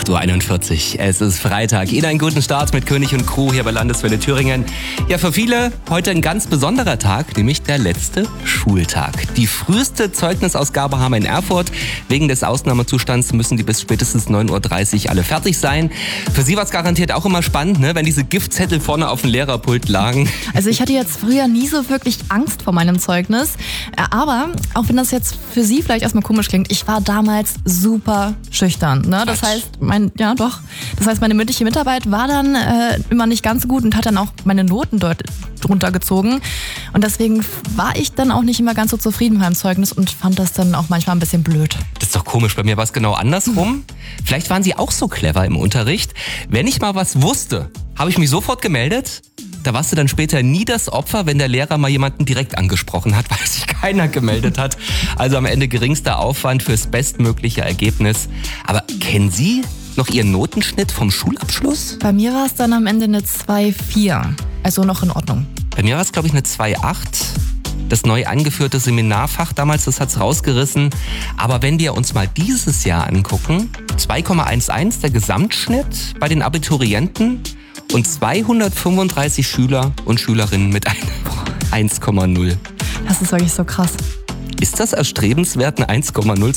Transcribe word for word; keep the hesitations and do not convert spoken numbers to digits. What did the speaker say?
acht Uhr einundvierzig. Es ist Freitag. Ihnen einen guten Start mit König und Crew hier bei Landeswelle Thüringen. Ja, für viele heute ein ganz besonderer Tag, nämlich der letzte Schultag. Die früheste Zeugnisausgabe haben wir in Erfurt. Wegen des Ausnahmezustands müssen die bis spätestens neun Uhr dreißig alle fertig sein. Für Sie war es garantiert auch immer spannend, ne, wenn diese Giftzettel vorne auf dem Lehrerpult lagen. Also ich hatte jetzt früher nie so wirklich Angst vor meinem Zeugnis. Aber auch wenn das jetzt für Sie vielleicht erstmal komisch klingt, ich war damals super schüchtern. Ne? Das heißt, mein, ja doch, das heißt, meine mündliche Mitarbeit war dann äh, immer nicht ganz so gut und hat dann auch meine Noten dort drunter gezogen. Und deswegen war ich dann auch nicht immer ganz so zufrieden mit meinem Zeugnis und fand das dann auch manchmal ein bisschen blöd. Das ist doch komisch, bei mir war es genau andersrum. Vielleicht waren Sie auch so clever im Unterricht. Wenn ich mal was wusste, habe ich mich sofort gemeldet. Da warst du dann später nie das Opfer, wenn der Lehrer mal jemanden direkt angesprochen hat, weil sich keiner gemeldet hat. Also am Ende geringster Aufwand fürs bestmögliche Ergebnis. Aber kennen Sie noch Ihren Notenschnitt vom Schulabschluss? Bei mir war es dann am Ende eine zwei Komma vier, also noch in Ordnung. Bei mir war es, glaube ich, eine zwei Komma acht. Das neu angeführte Seminarfach damals, das hat's rausgerissen. Aber wenn wir uns mal dieses Jahr angucken, zwei Komma elf der Gesamtschnitt bei den Abiturienten und zweihundertfünfunddreißig Schüler und Schülerinnen mit einer eins Komma null. Das ist wirklich so krass. Ist das erstrebenswert, eine eins Komma null